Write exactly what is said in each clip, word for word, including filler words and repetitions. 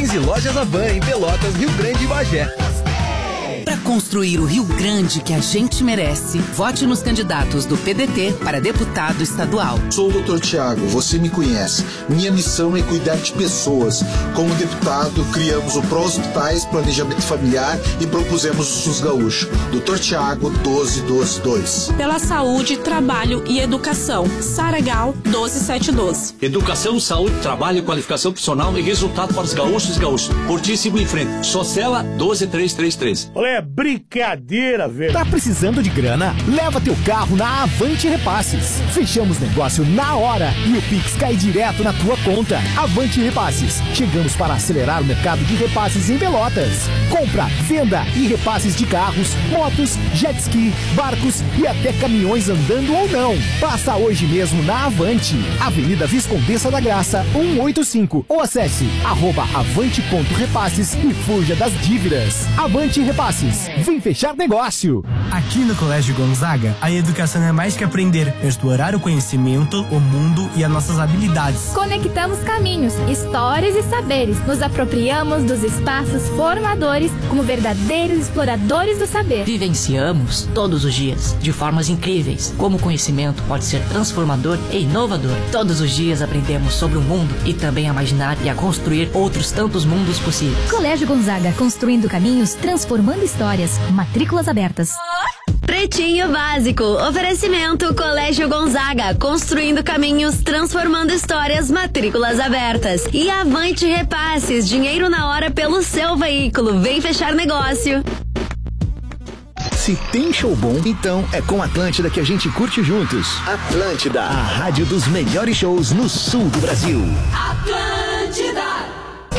quinze lojas Avan em Pelotas, Rio Grande e Bagé. Para construir o Rio Grande que a gente merece, vote nos candidatos do P D T para deputado estadual. Sou o doutor Tiago, você me conhece. Minha missão é cuidar de pessoas. Como deputado, criamos o Pró-Hospitais, Planejamento Familiar e propusemos o SUS Gaúcho. doutor Tiago, doze doze dois. Pela saúde, trabalho e educação. Saragal, doze sete doze. Educação, saúde, trabalho, qualificação profissional e resultado para os gaúchos e gaúchos. Portíssimo em frente. Socela, doze três três três. Olha, é brincadeira, velho. Tá precisando de grana? Leva teu carro na Avante Repasses. Fechamos negócio na hora e o Pix cai direto na tua conta. Avante Repasses. Chegamos para acelerar o mercado de repasses em Pelotas. Compra, venda e repasses de carros, motos, jet ski, barcos e até caminhões andando ou não. Passa hoje mesmo na Avante. Avenida Viscondessa da Graça, cento e oitenta e cinco. Ou acesse arroba avante ponto repasses e fuja das dívidas. Avante Repasses. Vem fechar negócio. Aqui no Colégio Gonzaga, a educação é mais que aprender, é explorar o conhecimento, o mundo e as nossas habilidades. Conectamos caminhos, histórias e saberes. Nos apropriamos dos espaços formadores como verdadeiros exploradores do saber. Vivenciamos todos os dias, de formas incríveis, como o conhecimento pode ser transformador e inovador. Todos os dias aprendemos sobre o mundo e também a imaginar e a construir outros tantos mundos possíveis. Colégio Gonzaga, construindo caminhos, transformando histórias. Matrículas abertas. Pretinho Básico. Oferecimento Colégio Gonzaga. Construindo caminhos, transformando histórias. Matrículas abertas. E Avante Repasses. Dinheiro na hora pelo seu veículo. Vem fechar negócio. Se tem show bom, então é com Atlântida que a gente curte juntos. Atlântida, a rádio dos melhores shows no sul do Brasil. Atlântida.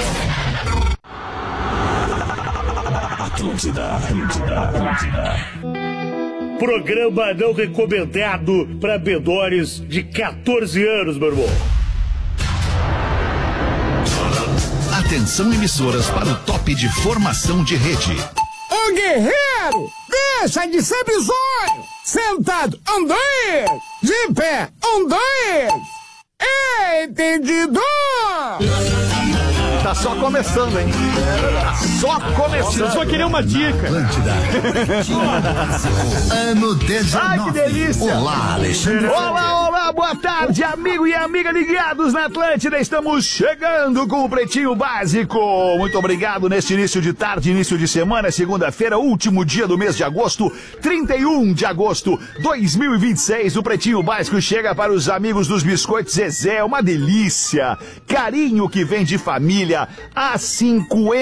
Atlântida, Atlântida, Atlântida. Programa não recomendado para menores de quatorze anos, meu irmão. Atenção, emissoras, para o top de formação de rede. Ô guerreiro, deixa de ser bizonho. Sentado, um, dois. De pé, um, dois. Entendido? Tá só começando, hein? Tá só começando. Eu só queria uma dica. Ano dezenove. Ai, que delícia. Olá, Alexandre. Olá, olá, boa tarde, amigo e amiga ligados na Atlântida. Estamos chegando com o Pretinho Básico. Muito obrigado neste início de tarde, início de semana, segunda-feira, último dia do mês de agosto, trinta e um de agosto de dois mil e vinte e seis. O Pretinho Básico chega para os amigos dos Biscoitos Zezé. Uma delícia. Carinho que vem de família há cinquenta